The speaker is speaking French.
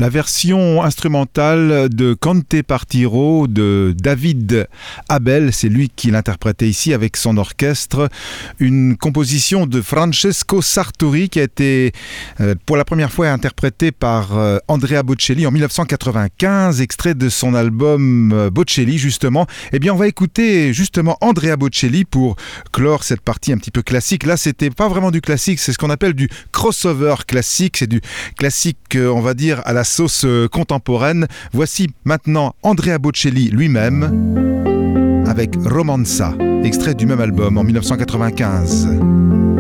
La version instrumentale de Cante Partiro de David Abel, c'est lui qui l'interprétait ici avec son orchestre. Une composition de Francesco Sartori qui a été pour la première fois interprétée par Andrea Bocelli en 1995, extrait de son album Bocelli justement. Eh bien on va écouter justement Andrea Bocelli pour clore cette partie un petit peu classique. Là c'était pas vraiment du classique, c'est ce qu'on appelle du crossover classique, c'est du classique on va dire à la sauce contemporaine. Voici maintenant Andrea Bocelli lui-même avec Romanza, extrait du même album en 1995.